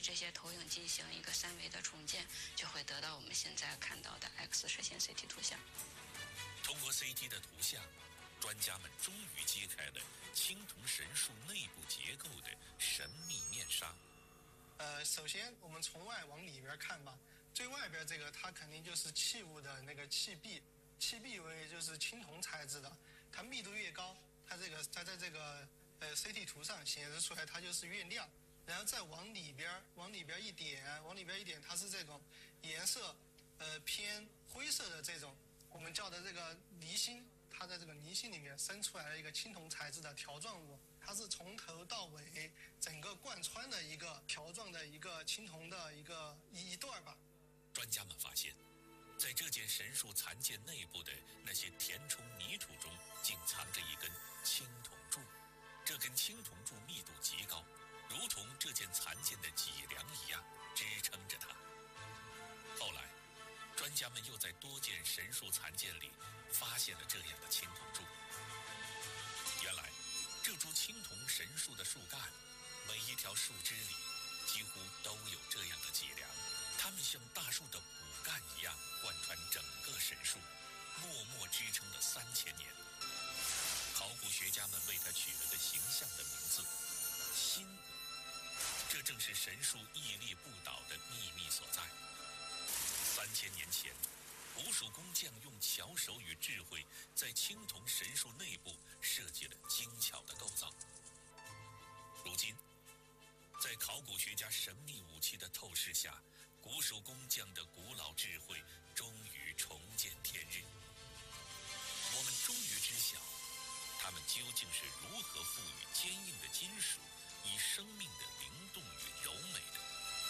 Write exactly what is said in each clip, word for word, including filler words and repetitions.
这些投影进行一个三维的重建，就会得到我们现在看到的 X 射线 C T 图像。 通过 C T 的图像，专家们终于揭开了青铜神树内部结构的神秘面纱。 呃，首先我们从外往里边看吧，最外边这个它肯定就是器物的那个器壁，器壁为就是青铜材质的，它密度越高，它这个它在这个呃 C T 图上显示出来它就是越亮。然后再往里边往里边一点，往里边一点，它是这种颜色呃偏灰色的这种我们叫的这个离心，它在这个离心里面生出来了一个青铜材质的条状物，它是从头到尾整个贯穿的一个条状的一个青铜的一个一段吧。 专家们发现，在这件神树残件内部的那些填充泥土中，竟藏着一根青铜柱。这根青铜柱密度极高，如同这件残件的脊梁一样支撑着它。后来，专家们又在多件神树残件里发现了这样的青铜柱。原来，这株青铜神树的树干，每一条树枝里几乎都有这样的脊梁，它们像大树的骨干一样贯穿整个神树，默默支撑了三千年。考古学家们为它取了个形象的名字——心骨。这正是神树屹立不倒的秘密所在。三千年前，古蜀工匠用巧手与智慧，在青铜神树内部设计了精巧的构造。如今，在考古学家神秘武器的透视下，古蜀工匠的古老智慧终于重见天日。我们终于知晓，他们究竟是如何赋予坚硬的金属以生命的灵动与柔美的。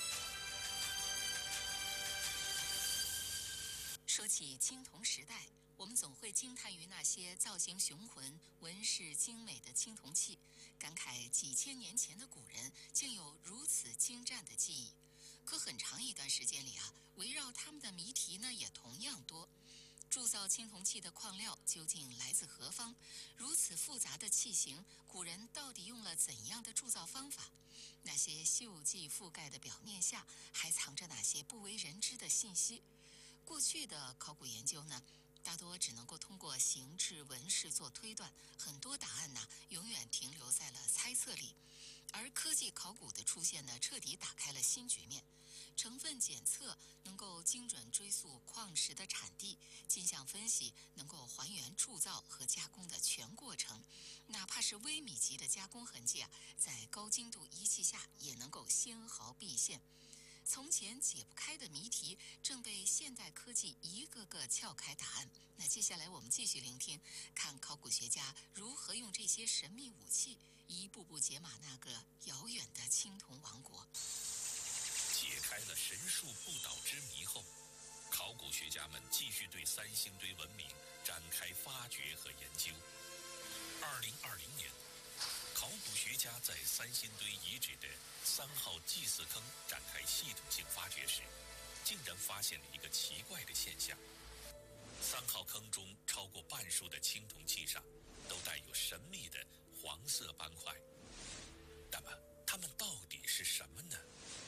说起青铜时代，我们总会惊叹于那些造型雄浑、纹饰精美的青铜器，感慨几千年前的古人竟有如此精湛的技艺。可很长一段时间里啊，围绕他们的谜题呢也同样多。铸造青铜器的矿料究竟来自何方？如此复杂的器型，古人到底用了怎样的铸造方法？那些锈迹覆盖的表面下，还藏着哪些不为人知的信息？过去的考古研究呢，大多只能够通过形制纹饰做推断，很多答案呢永远停留在了猜测里。而科技考古的出现呢，彻底打开了新局面。成分检测能够精准追溯矿石的产地，金相分析能够还原铸造和加工的全过程，哪怕是微米级的加工痕迹啊，在高精度仪器下也能够纤毫毕现。从前解不开的谜题，正被现代科技一个个撬开答案。那接下来我们继续聆听，看考古学家如何用这些神秘武器，一步步解码那个遥远的青铜王国。 解开了神树不倒之谜后，考古学家们继续对三星堆文明展开发掘和研究。二零二零年，考古学家在三星堆遗址的三号祭祀坑展开系统性发掘时，竟然发现了一个奇怪的现象：三号坑中超过半数的青铜器上都带有神秘的黄色斑块。那么，它们到底是什么呢？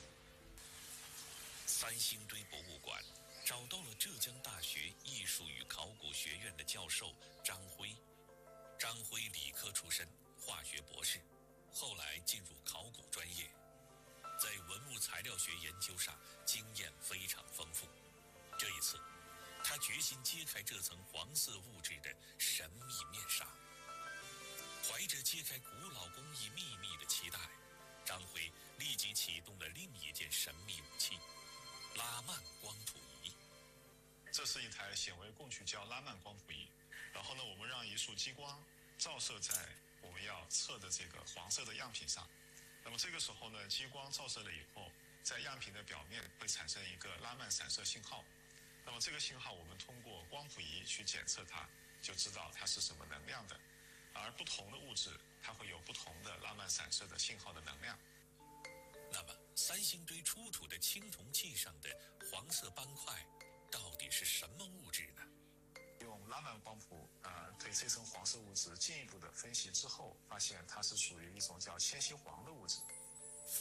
三星堆博物馆找到了浙江大学艺术与考古学院的教授张辉。张辉理科出身，化学博士，后来进入考古专业，在文物材料学研究上经验非常丰富。这一次，他决心揭开这层黄色物质的神秘面纱。怀着揭开古老工艺秘密的期待，张辉立即启动了另一件神秘武器——拉曼光谱仪。 这是一台显微共聚焦拉曼光谱仪，然后呢，我们让一束激光照射在我们要测的这个黄色的样品上。那么这个时候呢，激光照射了以后，在样品的表面会产生一个拉曼散射信号。那么这个信号我们通过光谱仪去检测它，就知道它是什么能量的。而不同的物质，它会有不同的拉曼散射的信号的能量。 那么，三星堆出土的青铜器上的黄色斑块到底是什么物质呢？ 用拉曼光谱呃对这层黄色物质进一步的分析之后，发现它是属于一种叫铅锡黄的物质。